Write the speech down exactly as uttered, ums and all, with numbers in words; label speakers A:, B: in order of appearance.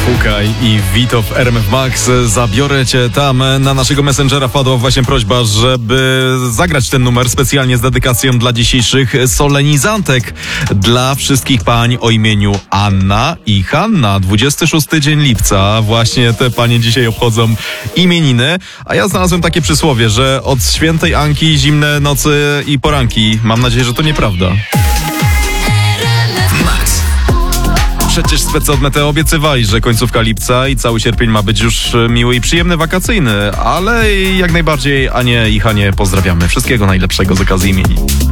A: Fukaj i Vito w R M F Max. Zabiorę cię tam. Na naszego Messengera wpadła właśnie prośba, żeby zagrać ten numer specjalnie z dedykacją dla dzisiejszych solenizantek. Dla wszystkich pań o imieniu Anna i Hanna. dwudziesty szósty dzień lipca. Właśnie te panie dzisiaj obchodzą imieniny. A ja znalazłem takie przysłowie, że od świętej Anki zimne nocy i poranki. Mam nadzieję, że to nieprawda. Przecież specy od Meteo obiecywali, że końcówka lipca i cały sierpień ma być już miły i przyjemny wakacyjny, ale jak najbardziej Anię i Hanie pozdrawiamy. Wszystkiego najlepszego z okazji imieni.